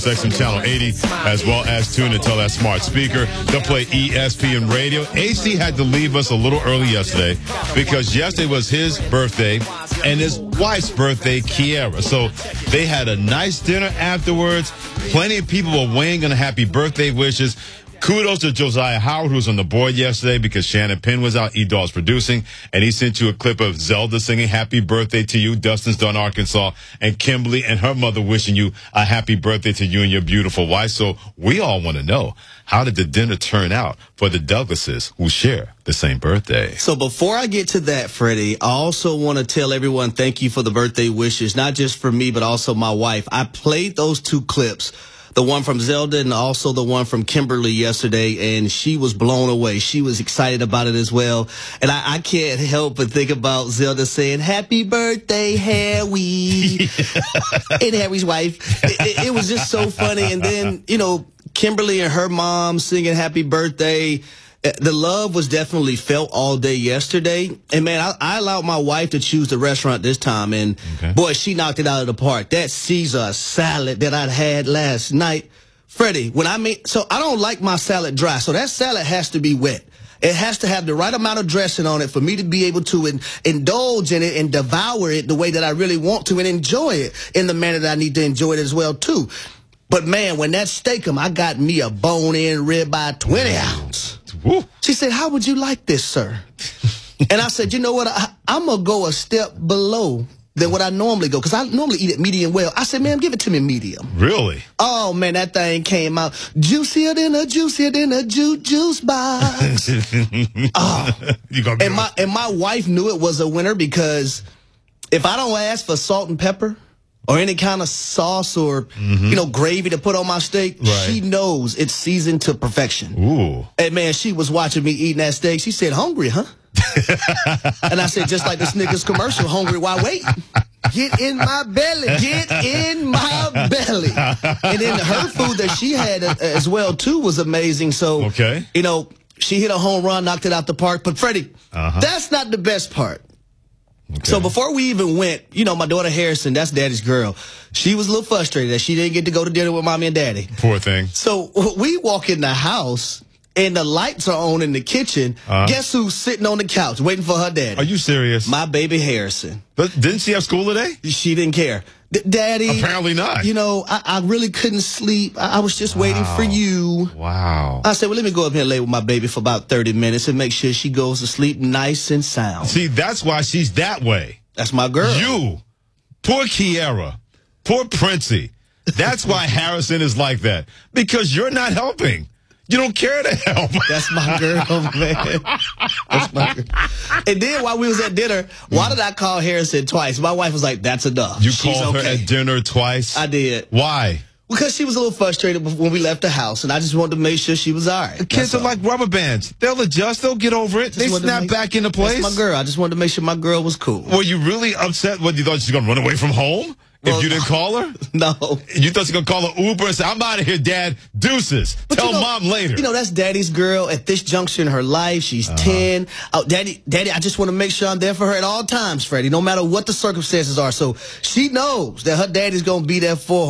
XM Channel 80, as well as tune until that smart speaker. They'll play ESPN Radio. AC had to leave us a little early yesterday because yesterday was his birthday and his wife's birthday, Kiara. So they had a nice dinner afterwards. Plenty of people were weighing on happy birthday wishes. Kudos to Josiah Howard, who was on the board yesterday because Shannon Penn was out. E-Dog's producing, and he sent you a clip of Zelda singing happy birthday to you. Dustin's done Arkansas, and Kimberly and her mother wishing you a happy birthday to you and your beautiful wife. So we all want to know, how did the dinner turn out for the Douglases who share the same birthday? So before I get to that, Freddie, I also want to tell everyone thank you for the birthday wishes, not just for me, but also my wife. I played those two clips, the one from Zelda and also the one from Kimberly yesterday, and she was blown away. She was excited about it as well. And I can't help but think about Zelda saying, "Happy birthday, Harry," and Harry's wife. It was just so funny. And then, you know, Kimberly and her mom singing happy birthday. The love was definitely felt all day yesterday. And, man, I allowed my wife to choose the restaurant this time. And, boy, she knocked it out of the park. That Caesar salad that I'd had last night. Freddie, so I don't like my salad dry. So that salad has to be wet. It has to have the right amount of dressing on it for me to be able to indulge in it and devour it the way that I really want to and enjoy it in the manner that I need to enjoy it as well, too. But, man, when that steakum, I got me a bone-in ribeye 20-ounce. Woo. She said, "How would you like this, sir?" And I said, "You know what? I'm going to go a step below than what I normally go, because I normally eat it medium well." I said, "Ma'am, give it to me medium." Really? Oh, man, that thing came out juicier than a juice box. And my wife knew it was a winner, because if I don't ask for salt and pepper or any kind of sauce or, you know, gravy to put on my steak, she knows it's seasoned to perfection. Ooh. And, man, she was watching me eating that steak. She said, "Hungry, huh?" And I said, just like the Snickers commercial, "Hungry, why wait? Get in my belly. Get in my belly." And then her food that she had as well, too, was amazing. So, you know, she hit a home run, knocked it out the park. But, Freddie, that's not the best part. So before we even went, you know, my daughter Harrison, that's Daddy's girl, she was a little frustrated that she didn't get to go to dinner with Mommy and Daddy. Poor thing. So we walk in the house, and the lights are on in the kitchen. Guess who's sitting on the couch waiting for her daddy? Are you serious? My baby Harrison. But didn't she have school today? She didn't care. "Daddy." Apparently not. You know, I really couldn't sleep. I was just waiting for you. Wow. I said, "Well, let me go up here and lay with my baby for about 30 minutes and make sure she goes to sleep nice and sound." See, that's why she's that way. That's my girl. You. Poor Kiara. Poor Princey. That's why Harrison is like that. Because you're not helping. You don't care to help. That's my girl, man. That's my girl. And then while we was at dinner, why did I call Harrison twice? My wife was like, "That's enough." You called her at dinner twice? I did. Why? Because she was a little frustrated when we left the house, and I just wanted to make sure she was all right. Kids are like rubber bands. They'll adjust. They'll get over it. They snap back into place. That's my girl. I just wanted to make sure my girl was cool. Were you really upset when you thought she was going to run away from home? If you didn't call her? No. You thought she was going to call her Uber and say, "I'm out of here, Dad. Deuces. Tell Mom later." You know, that's Daddy's girl at this juncture in her life. She's 10. Oh, Daddy, I just want to make sure I'm there for her at all times, Freddie, no matter what the circumstances are. So she knows that her daddy's going to be there for her.